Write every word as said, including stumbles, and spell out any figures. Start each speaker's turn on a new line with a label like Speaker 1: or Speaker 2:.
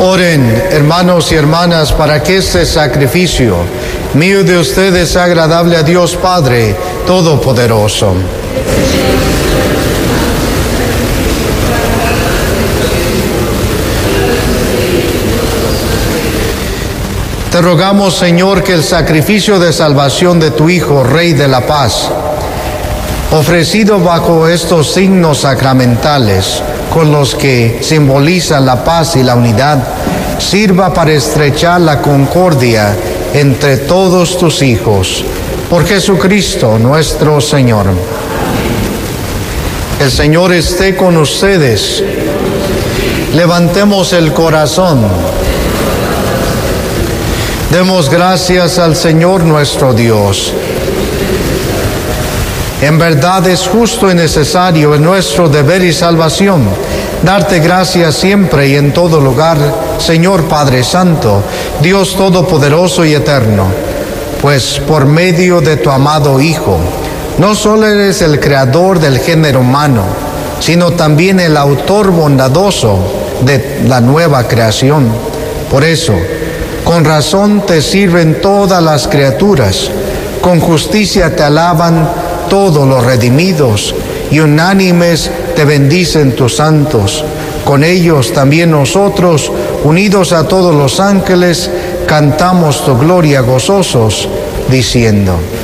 Speaker 1: Oren, hermanos y hermanas, para que este sacrificio mío de ustedes sea agradable a Dios Padre Todopoderoso. Te rogamos, Señor, que el sacrificio de salvación de tu Hijo, Rey de la Paz, ofrecido bajo estos signos sacramentales, con los que simbolizan la paz y la unidad, sirva para estrechar la concordia entre todos tus hijos. Por Jesucristo nuestro Señor. El Señor esté con ustedes. Levantemos el corazón. Demos gracias al Señor nuestro Dios. En verdad es justo y necesario, en nuestro deber y salvación, darte gracias siempre y en todo lugar, Señor Padre Santo, Dios Todopoderoso y Eterno, pues por medio de tu amado Hijo, no solo eres el creador del género humano, sino también el autor bondadoso de la nueva creación. Por eso, con razón te sirven todas las criaturas, con justicia te alaban todos los redimidos, y unánimes te bendicen tus santos. Con ellos también nosotros, unidos a todos los ángeles, cantamos tu gloria gozosos, diciendo: